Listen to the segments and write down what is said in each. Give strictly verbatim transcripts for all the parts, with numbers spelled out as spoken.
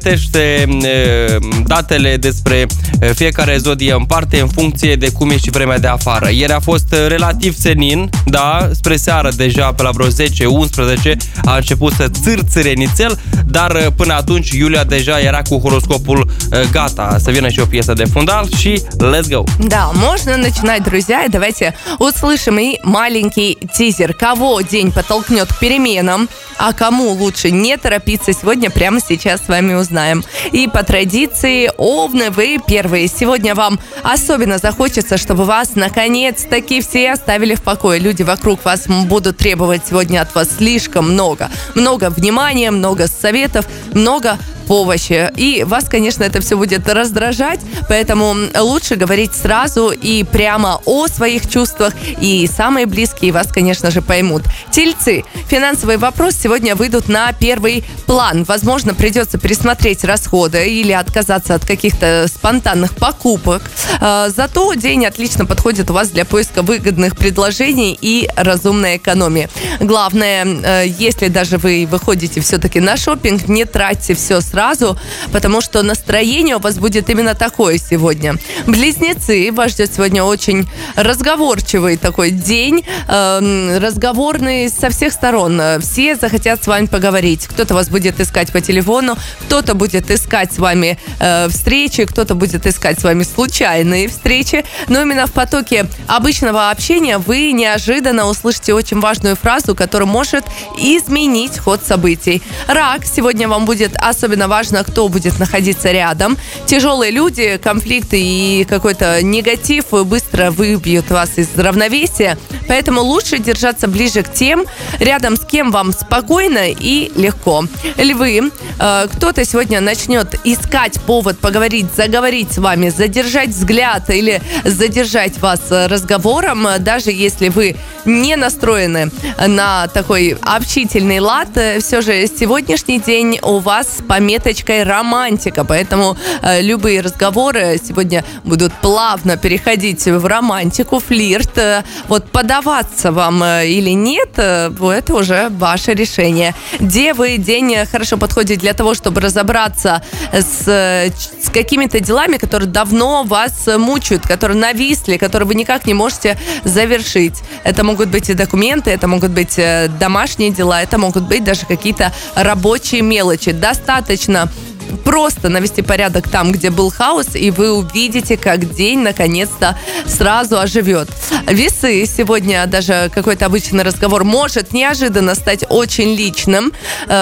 Tește datele despre fiecare zodie în parte în funcție de cum e și vremea de afară. Ieri a fost relativ senin, da, spre seară deja pe la vreo zece unsprezece a început să țârțâre nițel, dar până atunci Iulia deja era cu horoscopul gata să vină și o piesă de fundal și let's go! Да, можно начинать, друзья, и давайте услышим и маленький тизер. Кого день подтолкнет к переменам, а кому лучше не торопиться, сегодня прямо сейчас с вами узнаем. И по традиции, овны, вы первые. Сегодня вам особенно захочется, чтобы вас наконец-таки все оставили в покое. Люди вокруг вас будут требовать сегодня от вас слишком много. Много внимания, много советов, много помощи. И вас, конечно, это все будет раздражать, поэтому лучше говорить сразу и прямо о своих чувствах, и самые близкие вас, конечно же, поймут. Тельцы. Финансовые вопросы сегодня выйдут на первый план. Возможно, придется пересмотреть расходы или отказаться от каких-то спонтанных покупок. Зато день отлично подходит у вас для поиска выгодных предложений и разумной экономии. Главное, если даже вы выходите все-таки на шопинг, не тратьте все сразу, потому что настроение у вас будет именно такое сегодня. Близнецы, вас ждет сегодня очень разговорчивый такой день, э, разговорный со всех сторон. Все захотят с вами поговорить. Кто-то вас будет искать по телефону, кто-то будет искать с вами э, встречи, кто-то будет искать с вами случайные встречи. Но именно в потоке обычного общения вы неожиданно услышите очень важную фразу, которая может изменить ход событий. Рак, сегодня вам будет особенно важно, кто будет находиться рядом. Тяжелые люди, конфликты и какой-то негатив быстро выбьют вас из равновесия, поэтому лучше держаться ближе к тем, рядом с кем вам спокойно и легко. Львы, э, кто-то сегодня начнет искать повод поговорить, заговорить с вами, задержать взгляд или задержать вас разговором, даже если вы не настроены на такой общительный лад, все же сегодняшний день у вас с пометочкой романтика, поэтому э, любые разговоры сегодня будут плавно переходить в романтику, флирт. Вот подаваться вам или нет, это уже ваше решение. Девы, день хорошо подходит для того, чтобы разобраться с, с какими-то делами, которые давно вас мучают, которые нависли, которые вы никак не можете завершить. Это могут быть и документы, это могут быть домашние дела, это могут быть даже какие-то рабочие мелочи. Достаточно просто навести порядок там, где был хаос, и вы увидите, как день наконец-то сразу оживет. Весы. Сегодня даже какой-то обычный разговор может неожиданно стать очень личным.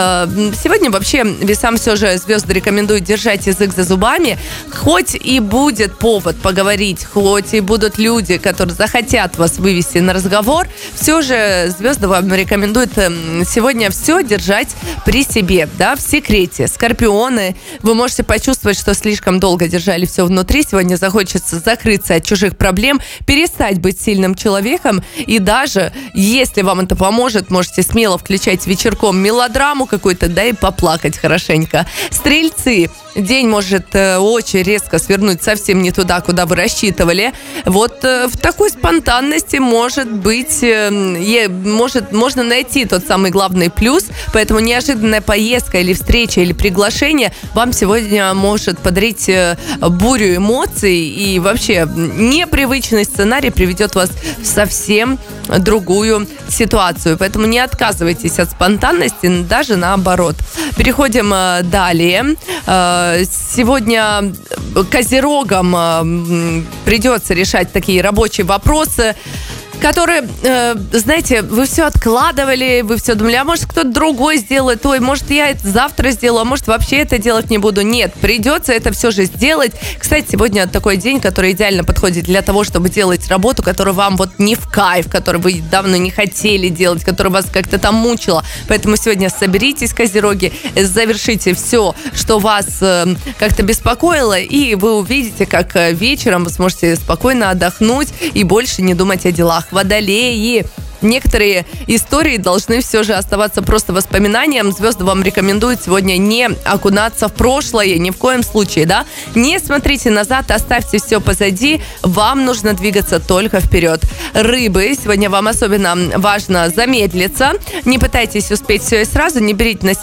Сегодня вообще весам все же звезды рекомендуют держать язык за зубами. Хоть и будет повод поговорить, хоть и будут люди, которые захотят вас вывести на разговор, все же звезды вам рекомендуют сегодня все держать при себе, да, в секрете. Скорпионы. Вы можете почувствовать, что слишком долго держали все внутри. Сегодня захочется закрыться от чужих проблем, перестать быть сильным человеком. И даже, если вам это поможет, можете смело включать вечерком мелодраму какую-то, да, и поплакать хорошенько. Стрельцы. День может э, очень резко свернуть совсем не туда, куда вы рассчитывали. Вот э, в такой спонтанности может быть, э, е, может, можно найти тот самый главный плюс. Поэтому неожиданная поездка или встреча, или приглашение вам сегодня может подарить э, бурю эмоций. И вообще непривычный сценарий приведет вас в совсем другую ситуацию. Поэтому не отказывайтесь от спонтанности, даже наоборот. Переходим э, далее. Э, Сегодня козерогам придется решать такие рабочие вопросы, которые, э, знаете, вы все откладывали, вы все думали, а может кто-то другой сделает, ой, может я это завтра сделаю, а может вообще это делать не буду. Нет, придется это все же сделать. Кстати, сегодня такой день, который идеально подходит для того, чтобы делать работу, которая вам вот не в кайф, которую вы давно не хотели делать, которая вас как-то там мучила. Поэтому сегодня соберитесь, козероги, завершите все, что вас э, как-то беспокоило, и вы увидите, как вечером вы сможете спокойно отдохнуть и больше не думать о делах. Водолеи. Некоторые истории должны все же оставаться просто воспоминанием. Звезды вам рекомендуют сегодня не окунаться в прошлое, ни в коем случае, да? Не смотрите назад, оставьте все позади. Вам нужно двигаться только вперед. Рыбы, сегодня вам особенно важно замедлиться. Не пытайтесь успеть все и сразу, не берите на себя